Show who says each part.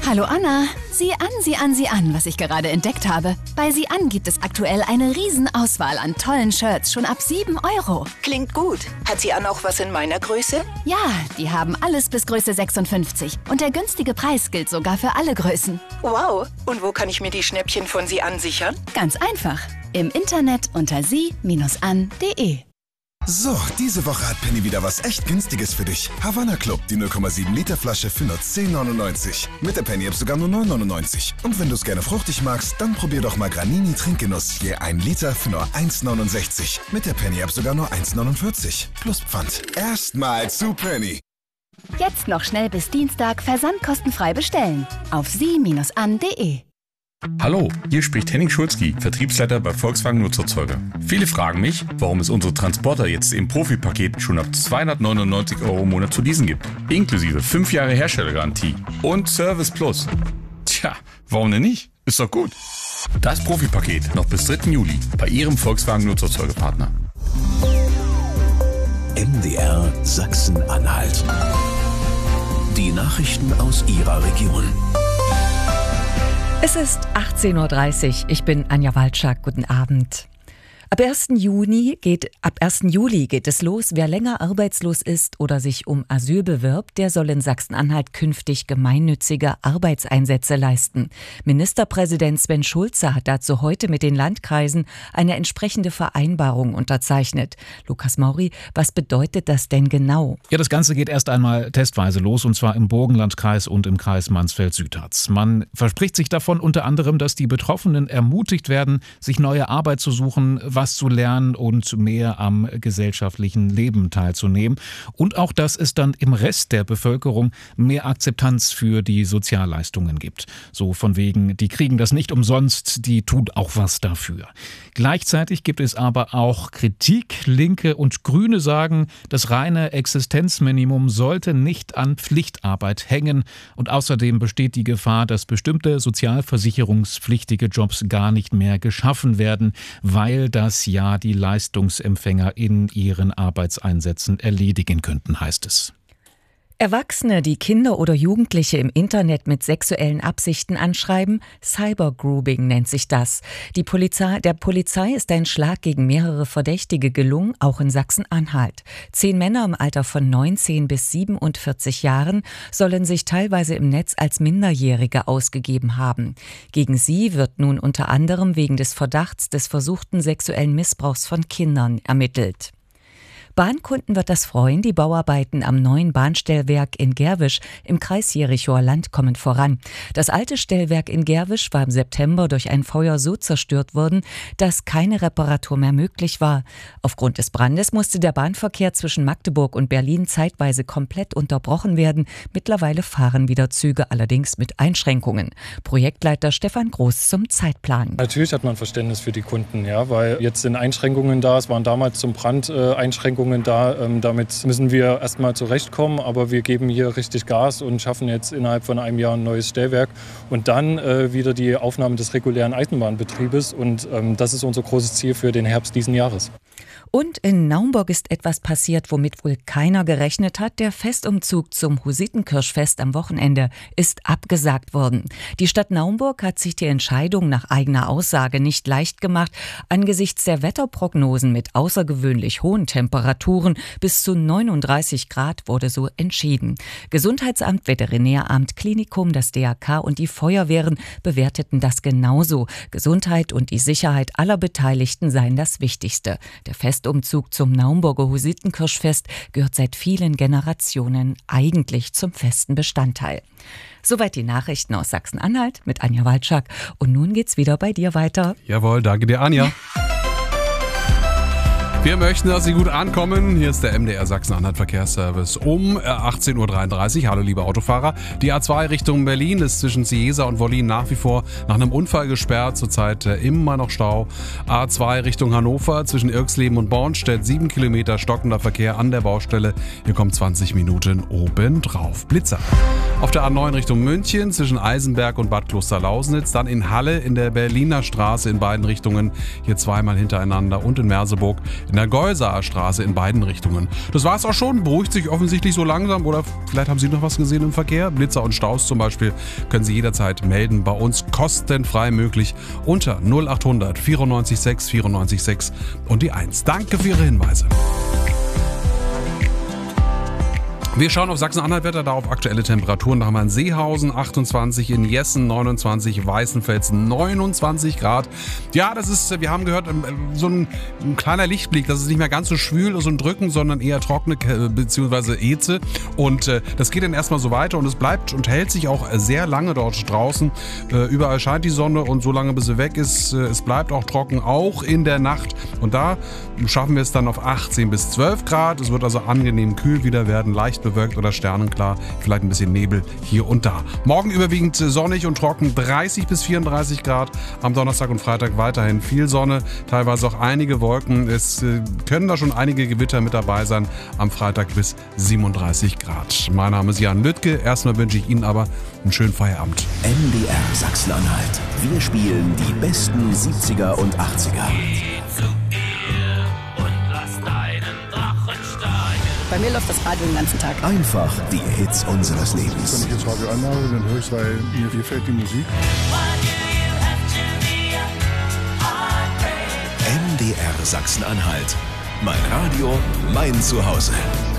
Speaker 1: Hallo Anna. Sieh an, was ich gerade entdeckt habe. Bei Sieh an gibt es aktuell eine Riesenauswahl an tollen Shirts, schon ab 7 €.
Speaker 2: Klingt gut. Hat Sie auch was in meiner Größe?
Speaker 1: Ja, die haben alles bis Größe 56. Und der günstige Preis gilt sogar für alle Größen.
Speaker 2: Wow. Und wo kann ich mir die Schnäppchen von Sie ansichern?
Speaker 1: Ganz einfach. Im Internet unter sie-an.de.
Speaker 3: So, diese Woche hat Penny wieder was echt Günstiges für dich. Havanna Club, die 0,7 Liter Flasche für nur 10,99. Mit der Penny-App sogar nur 9,99. Und wenn du es gerne fruchtig magst, dann probier doch mal Granini Trinkgenuss. Je 1 Liter für nur 1,69. Mit der Penny-App sogar nur 1,49. Plus Pfand. Erstmal zu Penny.
Speaker 1: Jetzt noch schnell bis Dienstag versandkostenfrei bestellen. Auf sie-an.de.
Speaker 4: Hallo, hier spricht Henning Schulzki, Vertriebsleiter bei Volkswagen Nutzerzeuger. Viele fragen mich, warum es unsere Transporter jetzt im Profi-Paket schon ab 299 € im Monat zu leasen gibt. Inklusive 5 Jahre Herstellergarantie und Service Plus. Tja, warum denn nicht? Ist doch gut. Das Profi-Paket noch bis 3. Juli bei Ihrem Volkswagen Nutzerzeugerpartner.
Speaker 5: MDR Sachsen-Anhalt. Die Nachrichten aus Ihrer Region.
Speaker 6: Es ist 18:30 Uhr. Ich bin Anja Walczak. Guten Abend. Ab 1. Juli geht es los. Wer länger arbeitslos ist oder sich um Asyl bewirbt, der soll in Sachsen-Anhalt künftig gemeinnützige Arbeitseinsätze leisten. Ministerpräsident Sven Schulze hat dazu heute mit den Landkreisen eine entsprechende Vereinbarung unterzeichnet. Lukas Mauri, was bedeutet das denn genau?
Speaker 7: Ja, das Ganze geht erst einmal testweise los, und zwar im Burgenlandkreis und im Kreis Mansfeld-Südharz. Man verspricht sich davon unter anderem, dass die Betroffenen ermutigt werden, sich neue Arbeit zu suchen, was zu lernen und mehr am gesellschaftlichen Leben teilzunehmen. Und auch, dass es dann im Rest der Bevölkerung mehr Akzeptanz für die Sozialleistungen gibt. So von wegen, die kriegen das nicht umsonst, die tun auch was dafür. Gleichzeitig gibt es aber auch Kritik. Linke und Grüne sagen, das reine Existenzminimum sollte nicht an Pflichtarbeit hängen. Und außerdem besteht die Gefahr, dass bestimmte sozialversicherungspflichtige Jobs gar nicht mehr geschaffen werden, weil das ja die Leistungsempfänger in ihren Arbeitseinsätzen erledigen könnten, heißt es.
Speaker 6: Erwachsene, die Kinder oder Jugendliche im Internet mit sexuellen Absichten anschreiben, Cybergrooming nennt sich das. Der Polizei ist ein Schlag gegen mehrere Verdächtige gelungen, auch in Sachsen-Anhalt. 10 Männer im Alter von 19 bis 47 Jahren sollen sich teilweise im Netz als Minderjährige ausgegeben haben. Gegen sie wird nun unter anderem wegen des Verdachts des versuchten sexuellen Missbrauchs von Kindern ermittelt. Bahnkunden wird das freuen. Die Bauarbeiten am neuen Bahnstellwerk in Gerwisch im Kreis Jerichower Land kommen voran. Das alte Stellwerk in Gerwisch war im September durch ein Feuer so zerstört worden, dass keine Reparatur mehr möglich war. Aufgrund des Brandes musste der Bahnverkehr zwischen Magdeburg und Berlin zeitweise komplett unterbrochen werden. Mittlerweile fahren wieder Züge, allerdings mit Einschränkungen. Projektleiter Stefan Groß zum Zeitplan.
Speaker 8: Natürlich hat man Verständnis für die Kunden, ja, weil jetzt sind Einschränkungen da. Es waren damals zum Brand Einschränkungen da. Damit müssen wir erstmal zurechtkommen, aber wir geben hier richtig Gas und schaffen jetzt innerhalb von einem Jahr ein neues Stellwerk und dann wieder die Aufnahme des regulären Eisenbahnbetriebes, und das ist unser großes Ziel für den Herbst diesen Jahres.
Speaker 6: Und in Naumburg ist etwas passiert, womit wohl keiner gerechnet hat. Der Festumzug zum Hussitenkirschfest am Wochenende ist abgesagt worden. Die Stadt Naumburg hat sich die Entscheidung nach eigener Aussage nicht leicht gemacht. Angesichts der Wetterprognosen mit außergewöhnlich hohen Temperaturen bis zu 39 Grad wurde so entschieden. Gesundheitsamt, Veterinäramt, Klinikum, das DRK und die Feuerwehren bewerteten das genauso. Gesundheit und die Sicherheit aller Beteiligten seien das Wichtigste. Der Festumzug zum Naumburger Hussitenkirschfest gehört seit vielen Generationen eigentlich zum festen Bestandteil. Soweit die Nachrichten aus Sachsen-Anhalt mit Anja Walczak. Und nun geht's wieder bei dir weiter.
Speaker 9: Jawohl, danke dir, Anja. Wir möchten, dass Sie gut ankommen. Hier ist der MDR Sachsen-Anhalt Verkehrsservice um 18:33 Uhr. Hallo liebe Autofahrer. Die A2 Richtung Berlin ist zwischen Cieza und Wollin nach wie vor nach einem Unfall gesperrt. Zurzeit immer noch Stau. A2 Richtung Hannover zwischen Irxleben und Bornstedt 7 Kilometer stockender Verkehr an der Baustelle. Hier kommt 20 Minuten obendrauf. Blitzer. Auf der A9 Richtung München zwischen Eisenberg und Bad Klosterlausnitz. Dann in Halle in der Berliner Straße in beiden Richtungen. Hier zweimal hintereinander und in Merseburg in der Geusaer Straße in beiden Richtungen. Das war's auch schon, beruhigt sich offensichtlich so langsam oder vielleicht haben Sie noch was gesehen im Verkehr? Blitzer und Staus zum Beispiel können Sie jederzeit melden, bei uns kostenfrei möglich unter 0800 94 6 94 6 und die 1. Danke für Ihre Hinweise. Wir schauen auf Sachsen-Anhalt-Wetter, da auf aktuelle Temperaturen. Da haben wir in Seehausen 28, in Jessen 29, Weißenfels 29 Grad. Ja, das ist, wir haben gehört, so ein kleiner Lichtblick, das ist nicht mehr ganz so schwül und so ein Drücken, sondern eher trockene bzw. Hitze. Und das geht dann erstmal so weiter und es bleibt und hält sich auch sehr lange dort draußen. Überall scheint die Sonne und so lange bis sie weg ist, es bleibt auch trocken, auch in der Nacht. Und da schaffen wir es dann auf 18 bis 12 Grad. Es wird also angenehm kühl wieder werden, leicht bewölkt oder sternenklar, vielleicht ein bisschen Nebel hier und da. Morgen überwiegend sonnig und trocken, 30 bis 34 Grad. Am Donnerstag und Freitag weiterhin viel Sonne, teilweise auch einige Wolken. Es können da schon einige Gewitter mit dabei sein. Am Freitag bis 37 Grad. Mein Name ist Jan Lüttke. Erstmal wünsche ich Ihnen aber einen schönen Feierabend.
Speaker 5: MDR Sachsen-Anhalt. Wir spielen die besten 70er und 80er.
Speaker 10: Bei mir läuft das Radio den ganzen Tag.
Speaker 5: Einfach die Hits unseres Lebens.
Speaker 11: Wenn ich das Radio anmache, dann höre ich es, weil mir gefällt die Musik.
Speaker 5: MDR Sachsen-Anhalt. Mein Radio, mein Zuhause.